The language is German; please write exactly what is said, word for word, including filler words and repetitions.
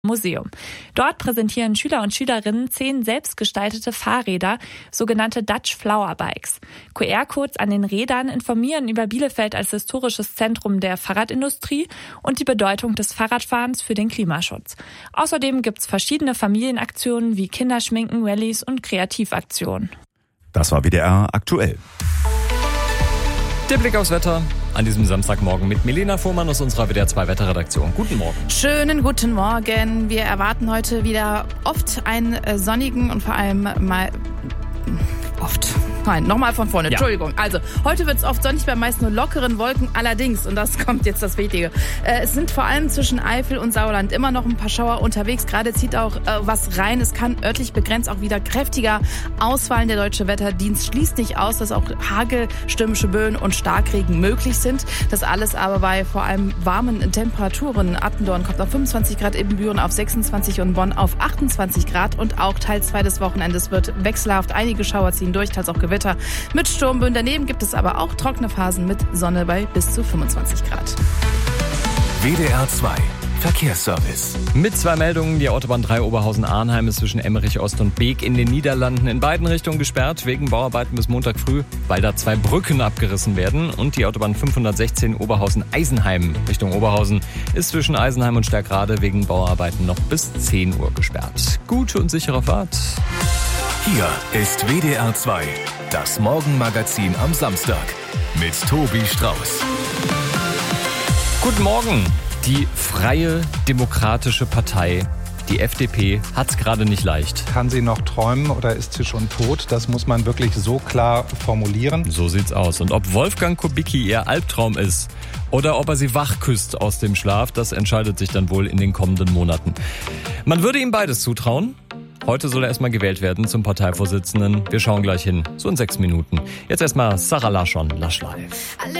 Museum. Dort präsentieren Schüler und Schülerinnen zehn selbstgestaltete Fahrräder, sogenannte Dutch Flower Bikes. Q R-Codes an den Rädern informieren über Bielefeld als historisches Zentrum der Fahrradindustrie und die Bedeutung des Fahrradfahrens für den Klimaschutz. Außerdem gibt es verschiedene Familienaktionen wie Kinderschminken, Rallyes und Kreativaktionen. Das war W D R aktuell. Der Blick aufs Wetter an diesem Samstagmorgen mit Milena Fuhrmann aus unserer W D R zwei Wetterredaktion. Guten Morgen. Schönen guten Morgen. Wir erwarten heute wieder oft einen sonnigen und vor allem mal oft. Nein, nochmal von vorne. Ja. Entschuldigung. Also, heute wird es oft sonnig, bei meist nur lockeren Wolken. Allerdings, und das kommt jetzt das Wichtige, äh, es sind vor allem zwischen Eifel und Sauerland immer noch ein paar Schauer unterwegs. Gerade zieht auch äh, was rein. Es kann örtlich begrenzt auch wieder kräftiger ausfallen. Der Deutsche Wetterdienst schließt nicht aus, dass auch Hagel, stürmische Böen und Starkregen möglich sind. Das alles aber bei vor allem warmen Temperaturen. Attendorn kommt auf fünfundzwanzig Grad, Ibbenbüren auf sechsundzwanzig und Bonn auf achtundzwanzig Grad. Und auch Teil zwei des Wochenendes wird wechselhaft. Einige Schauer ziehen durch, teils auch Gewitter mit Sturmböen. Daneben gibt es aber auch trockene Phasen mit Sonne bei bis zu fünfundzwanzig Grad. W D R zwei Verkehrsservice. Mit zwei Meldungen. Die Autobahn drei Oberhausen-Arnheim ist zwischen Emmerich Ost und Beek in den Niederlanden in beiden Richtungen gesperrt, wegen Bauarbeiten bis Montag früh, weil da zwei Brücken abgerissen werden. Und die Autobahn fünfhundertsechzehn Oberhausen-Eisenheim Richtung Oberhausen ist zwischen Eisenheim und Sterkrade wegen Bauarbeiten noch bis zehn Uhr gesperrt. Gute und sichere Fahrt. Hier ist W D R zwei, das Morgenmagazin am Samstag mit Tobi Strauß. Guten Morgen. Die Freie Demokratische Partei, die F D P, hat's gerade nicht leicht. Kann sie noch träumen oder ist sie schon tot? Das muss man wirklich so klar formulieren. So sieht's aus. Und ob Wolfgang Kubicki ihr Albtraum ist oder ob er sie wach küsst aus dem Schlaf, das entscheidet sich dann wohl in den kommenden Monaten. Man würde ihm beides zutrauen. Heute soll er erstmal gewählt werden zum Parteivorsitzenden. Wir schauen gleich hin, so in sechs Minuten. Jetzt erstmal Sarah Larsson, Lush Live.